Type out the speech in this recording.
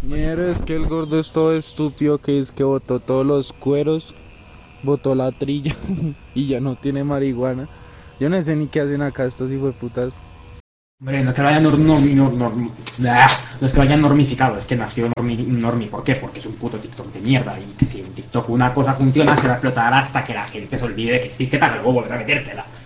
Mierda, es que el gordo es todo estúpido que es que botó todos los cueros, botó la trilla y ya no tiene marihuana. Yo no sé ni qué hacen acá estos hijueputas. Hombre, no es que lo hayan no es que lo hayan normificado, es que nació normi. ¿Por qué? Porque es un puto TikTok de mierda. Y que si en TikTok una cosa funciona, se va a explotar hasta que la gente se olvide que existe para luego volver a metértela.